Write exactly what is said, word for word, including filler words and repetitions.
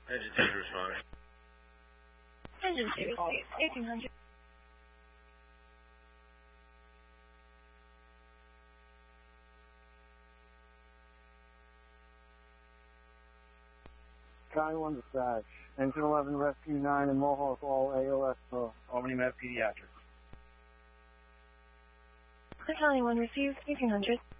Engine two responding. Engine two, receive eighteen hundred. County one dispatch. Engine eleven, Rescue nine, and Mohawk all A O S for Albany Med Pediatrics. County one, received eighteen hundred.